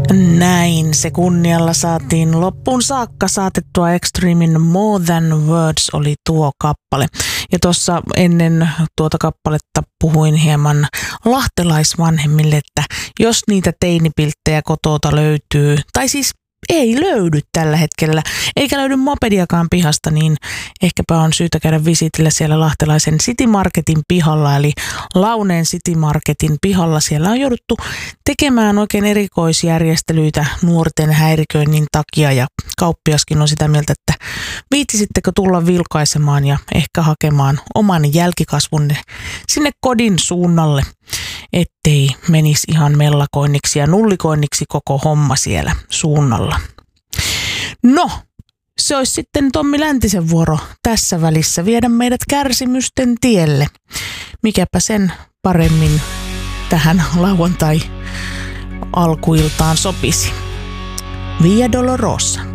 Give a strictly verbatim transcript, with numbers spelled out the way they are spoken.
Näin se kunnialla saatiin loppuun saakka saatettua. Extremin More Than Words oli tuo kappale. Ja tuossa ennen tuota kappaletta puhuin hieman lahtelaisvanhemmille, että jos niitä teinipilttejä kotota löytyy, tai siis ei löydy tällä hetkellä, eikä löydy mopediakaan pihasta, niin ehkäpä on syytä käydä visitillä siellä lahtelaisen City Marketin pihalla, eli Launeen City Marketin pihalla. Siellä on jouduttu tekemään oikein erikoisjärjestelyitä nuorten häiriköinnin takia, ja kauppiaskin on sitä mieltä, että viitsisittekö tulla vilkaisemaan ja ehkä hakemaan oman jälkikasvunne sinne kodin suunnalle, ettei menisi ihan mellakoinniksi ja nullikoinniksi koko homma siellä suunnalla. No, se olisi sitten Tommi Läntisen vuoro tässä välissä viedä meidät kärsimysten tielle. Mikäpä sen paremmin tähän lauantai-alkuiltaan sopisi. Via Dolorosa.